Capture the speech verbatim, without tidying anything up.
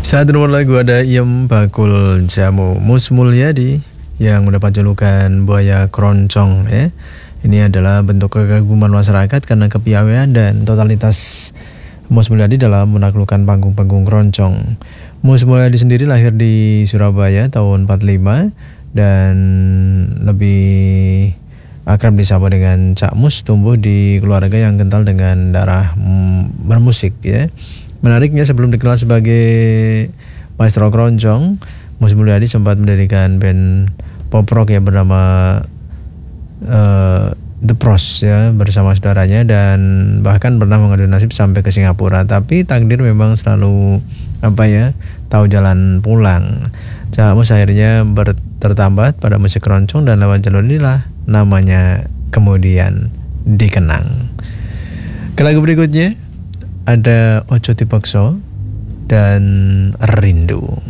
Saat nomor lagu ada Iem Bakul Jamu, Mus Mulyadi yang mendapat julukan buaya keroncong ya. Ini adalah bentuk kekaguman masyarakat karena kepiawaian dan totalitas Mus Mulyadi dalam menaklukkan panggung-panggung keroncong. Mus Mulyadi sendiri lahir di Surabaya tahun empat puluh lima dan lebih akrab disapa dengan Cak Mus, tumbuh di keluarga yang kental dengan darah mm, bermusik ya. Menariknya, sebelum dikenal sebagai maestro keroncong, Mus Mulyadi sempat mendirikan band pop rock yang bernama uh, The Pros ya bersama saudaranya, dan bahkan pernah mengadu nasib sampai ke Singapura. Tapi takdir memang selalu apa ya tahu jalan pulang. Cak Mus akhirnya bertertambat pada musik keroncong dan lewat jalur inilah namanya kemudian dikenang. Ke lagu berikutnya ada Ojo Dipaksa dan Rindu.